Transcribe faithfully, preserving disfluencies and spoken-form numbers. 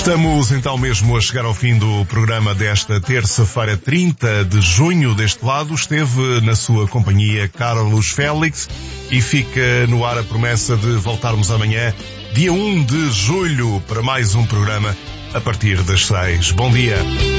Estamos então mesmo a chegar ao fim do programa desta terça-feira, trinta de junho. Deste lado esteve na sua companhia Carlos Félix e fica no ar a promessa de voltarmos amanhã, dia um de julho, para mais um programa a partir das seis. Bom dia.